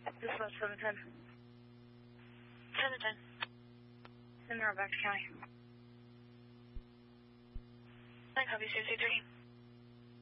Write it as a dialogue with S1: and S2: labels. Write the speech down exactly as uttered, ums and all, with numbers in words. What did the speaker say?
S1: This is seven ten.
S2: seven ten.
S1: In North County.
S2: I copy, C C three.